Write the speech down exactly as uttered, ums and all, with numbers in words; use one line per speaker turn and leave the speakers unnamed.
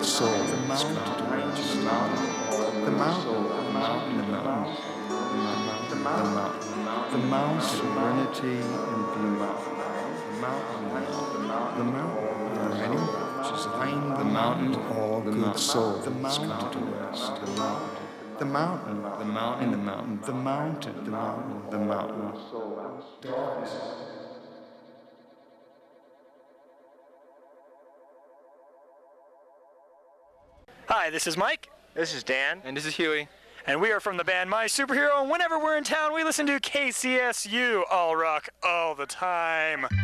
good soul. The mountain, the mountain, the mountain, the mountain, the mountain, the mountain, serenity and beauty. The mountain, the mountain, ready? Just find the mountain, all good soul. The mountain to rest. The mountain, the mountain, the mountain, the mountain, the mountain, the mountain, the mountain. Darkness.
Hi, this is Mike.
This is Dan.
And this is Huey.
And we are from the band My Superhero, and whenever we're in town, we listen to K C S U, all rock, all the time.